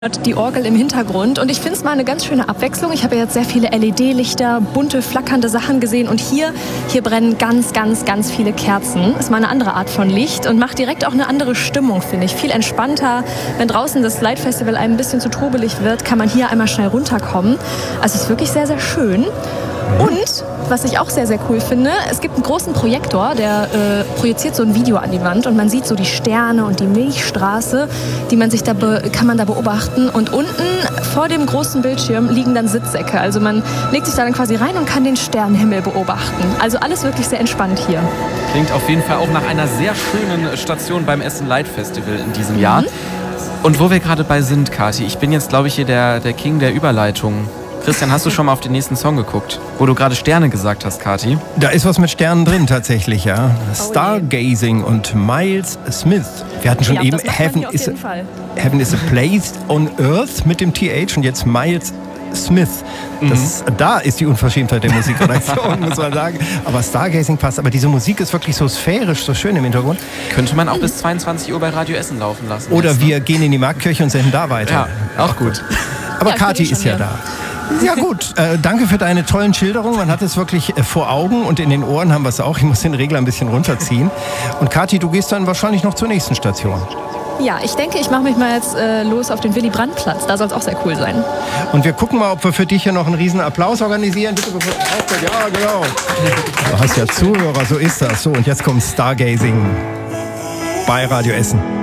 Die Orgel im Hintergrund und ich finde es mal eine ganz schöne Abwechslung. Ich habe ja jetzt sehr viele LED-Lichter, bunte, flackernde Sachen gesehen und hier brennen ganz viele Kerzen. Ist mal eine andere Art von Licht und macht direkt auch eine andere Stimmung, finde ich. Viel entspannter. Wenn draußen das Light Festival einem ein bisschen zu trubelig wird, kann man hier einmal schnell runterkommen. Also es ist wirklich sehr, sehr schön. Und, was ich auch sehr, sehr cool finde, es gibt einen großen Projektor, der projiziert so ein Video an die Wand und man sieht so die Sterne und die Milchstraße, kann man da beobachten. Und unten vor dem großen Bildschirm liegen dann Sitzsäcke. Also man legt sich da dann quasi rein und kann den Sternenhimmel beobachten. Also alles wirklich sehr entspannt hier. Klingt auf jeden Fall auch nach einer sehr schönen Station beim Essen Light Festival in diesem Jahr. Und wo wir gerade bei sind, Kathi, ich bin jetzt, glaube ich, hier der King der Überleitung. Christian, hast du schon mal auf den nächsten Song geguckt? Wo du gerade Sterne gesagt hast, Kathi. Da ist was mit Sternen drin tatsächlich, ja. Stargazing und Miles Smith. Wir hatten schon eben Heaven is a Place on Earth mit dem TH und jetzt Miles Smith. Da ist die Unverschämtheit der Musikredaktion, muss man sagen. Aber Stargazing passt. Aber diese Musik ist wirklich so sphärisch, so schön im Hintergrund. Könnte man auch bis 22 Uhr bei Radio Essen laufen lassen. Oder wir gehen in die Marktkirche und senden da weiter. Ja, auch gut. Aber Kathi ist ja da. Ja gut, danke für deine tollen Schilderungen. Man hat es wirklich vor Augen und in den Ohren haben wir es auch. Ich muss den Regler ein bisschen runterziehen. Und Kathi, du gehst dann wahrscheinlich noch zur nächsten Station. Ja, ich denke, ich mache mich mal jetzt los auf den Willy-Brandt-Platz. Da soll es auch sehr cool sein. Und wir gucken mal, ob wir für dich hier noch einen riesen Applaus organisieren. Bitte, ja, genau. Du hast ja Zuhörer, so ist das. So, und jetzt kommt Stargazing bei Radio Essen.